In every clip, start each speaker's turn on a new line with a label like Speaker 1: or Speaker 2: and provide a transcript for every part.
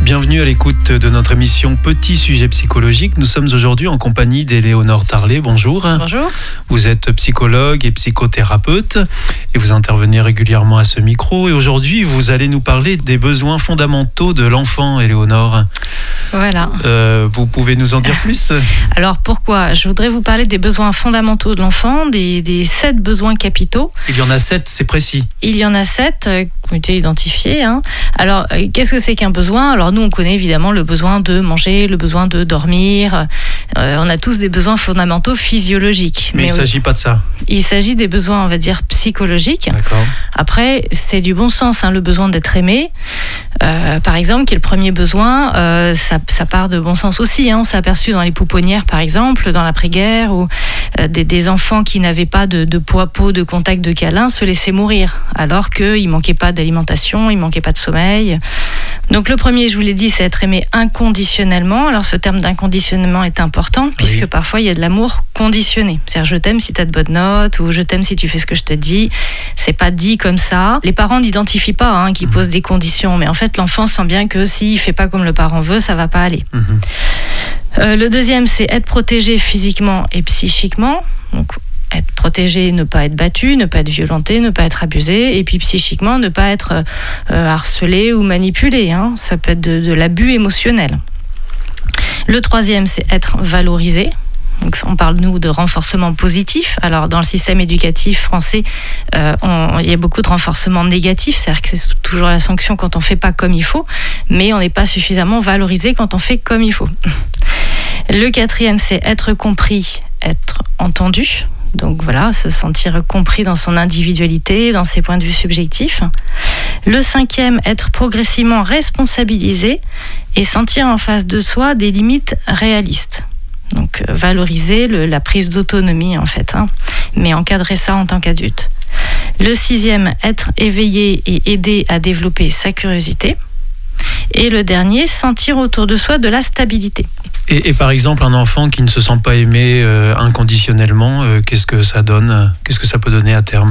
Speaker 1: Bienvenue à l'écoute de notre émission Petit sujet psychologique. Nous sommes aujourd'hui en compagnie d'Éléonore Tarlet. Bonjour.
Speaker 2: Bonjour.
Speaker 1: Vous êtes psychologue et psychothérapeute et vous intervenez régulièrement à ce micro. Et aujourd'hui, vous allez nous parler des besoins fondamentaux de l'enfant, Éléonore.
Speaker 2: Voilà.
Speaker 1: Vous pouvez nous en dire plus ?
Speaker 2: Alors pourquoi ? Je voudrais vous parler des besoins fondamentaux de l'enfant, des 7 besoins capitaux.
Speaker 1: Il y en a 7, c'est précis.
Speaker 2: Il y en a 7 qui ont été identifiés. Alors, qu'est-ce que c'est qu'un besoin ? Alors nous, on connaît évidemment le besoin de manger, le besoin de dormir. On a tous des besoins fondamentaux physiologiques.
Speaker 1: Mais il ne s'agit pas de ça.
Speaker 2: Il s'agit des besoins, on va dire, psychologiques.
Speaker 1: D'accord.
Speaker 2: Après, c'est du bon sens, le besoin d'être aimé. Par exemple, qui est le premier besoin, ça part de bon sens aussi. On s'est aperçu dans les pouponnières, par exemple, dans l'après-guerre, où des enfants qui n'avaient pas de peau, de contact, de câlin, se laissaient mourir, alors qu'il ne manquait pas d'alimentation, il ne manquait pas de sommeil. Donc le premier, je vous l'ai dit, c'est être aimé inconditionnellement. Alors ce terme d'inconditionnement est important, puisque parfois il y a de l'amour conditionné. C'est-à-dire je t'aime si tu as de bonnes notes, ou je t'aime si tu fais ce que je te dis. C'est pas dit comme ça. Les parents n'identifient pas qu'ils posent des conditions, mais en fait l'enfant sent bien que s'il ne fait pas comme le parent veut, ça ne va pas aller. Le deuxième, c'est être protégé physiquement et psychiquement. Donc être protégé, ne pas être battu, ne pas être violenté, ne pas être abusé, et puis psychiquement, ne pas être harcelé ou manipulé. Ça peut être de l'abus émotionnel. Le troisième, c'est être valorisé. Donc, on parle, nous, de renforcement positif. Alors, dans le système éducatif français, il y a beaucoup de renforcement négatif, c'est-à-dire que c'est toujours la sanction quand on ne fait pas comme il faut, mais on n'est pas suffisamment valorisé quand on fait comme il faut. Le quatrième, c'est être compris, être entendu. Donc voilà, se sentir compris dans son individualité, dans ses points de vue subjectifs. Le cinquième, être progressivement responsabilisé et sentir en face de soi des limites réalistes. Donc valoriser la prise d'autonomie en fait, mais encadrer ça en tant qu'adulte. Le sixième, être éveillé et aider à développer sa curiosité. Et le dernier, sentir autour de soi de la stabilité.
Speaker 1: Et par exemple, un enfant qui ne se sent pas aimé inconditionnellement, qu'est-ce que ça donne ? Qu'est-ce que ça peut donner à terme ?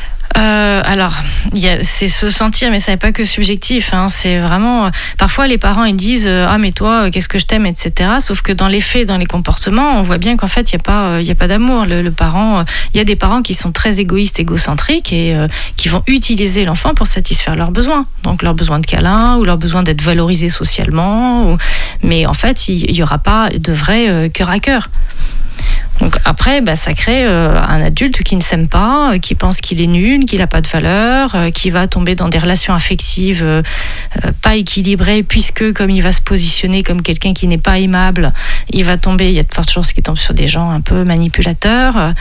Speaker 2: Alors, c'est se sentir, mais ça n'est pas que subjectif. C'est vraiment. Parfois, les parents ils disent ah mais toi, qu'est-ce que je t'aime, etc. Sauf que dans les faits, dans les comportements, on voit bien qu'en fait, il y a pas d'amour. Le parent, il y a des parents qui sont très égoïstes, égocentriques et qui vont utiliser l'enfant pour satisfaire leurs besoins. Donc leur besoin de câlin ou leur besoin d'être valorisé socialement. Mais en fait, il y aura pas de vrai cœur à cœur. Donc après, ça crée un adulte qui ne s'aime pas, qui pense qu'il est nul, qu'il n'a pas de valeur, qui va tomber dans des relations affectives pas équilibrées, puisque comme il va se positionner comme quelqu'un qui n'est pas aimable, il y a de fortes chances qu'il tombe sur des gens un peu manipulateurs.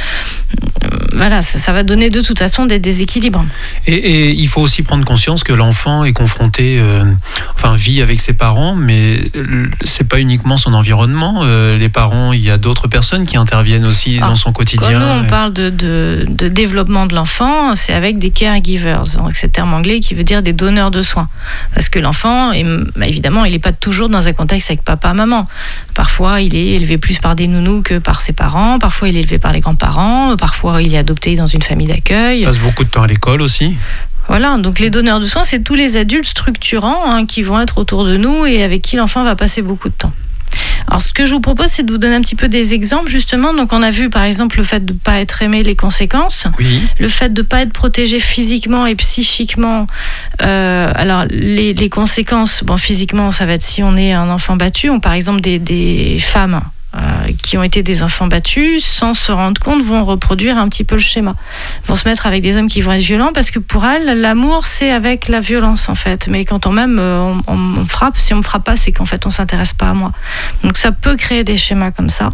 Speaker 2: Voilà, ça va donner de toute façon des déséquilibres. Et
Speaker 1: il faut aussi prendre conscience que l'enfant est confronté, vit avec ses parents, mais c'est pas uniquement son environnement. Les parents, il y a d'autres personnes qui interviennent aussi dans son quotidien.
Speaker 2: Quand nous, on parle de développement de l'enfant, c'est avec des caregivers. Donc, c'est le terme anglais qui veut dire des donneurs de soins. Parce que l'enfant, évidemment, il n'est pas toujours dans un contexte avec papa, maman. Parfois, il est élevé plus par des nounous que par ses parents. Parfois, il est élevé par les grands-parents. Parfois, il est adopté dans une famille d'accueil.
Speaker 1: Il passe beaucoup de temps à l'école aussi.
Speaker 2: Voilà, donc les donneurs de soins, c'est tous les adultes structurants qui vont être autour de nous et avec qui l'enfant va passer beaucoup de temps. Alors, ce que je vous propose, c'est de vous donner un petit peu des exemples, justement. Donc, on a vu, par exemple, le fait de ne pas être aimé, les conséquences.
Speaker 1: Oui.
Speaker 2: Le fait de ne pas être protégé physiquement et psychiquement. Alors, les conséquences, physiquement, ça va être si on est un enfant battu. Par exemple, des femmes qui ont été des enfants battus, sans se rendre compte, vont reproduire un petit peu le schéma. Vont se mettre avec des hommes qui vont être violents, parce que pour elles, l'amour, c'est avec la violence, en fait. Mais quand on m'aime, on frappe. Si on me frappe pas, c'est qu'en fait, on s'intéresse pas à moi. Donc ça peut créer des schémas comme ça.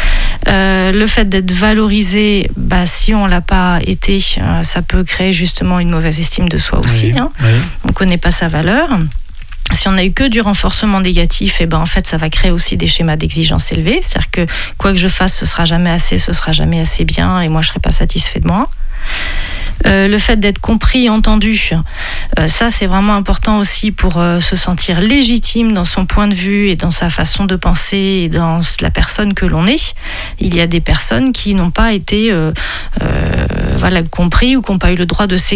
Speaker 2: Le fait d'être valorisé, si on l'a pas été, ça peut créer justement une mauvaise estime de soi aussi.
Speaker 1: Oui.
Speaker 2: On connaît pas sa valeur. Si on n'a eu que du renforcement négatif, en fait, ça va créer aussi des schémas d'exigence élevés. C'est-à-dire que quoi que je fasse, ce sera jamais assez bien, et moi, je serai pas satisfait de moi. Le fait d'être compris, entendu, ça c'est vraiment important aussi pour se sentir légitime dans son point de vue et dans sa façon de penser et dans la personne que l'on est. Il y a des personnes qui n'ont pas été compris ou qui n'ont pas eu le droit de s'exprimer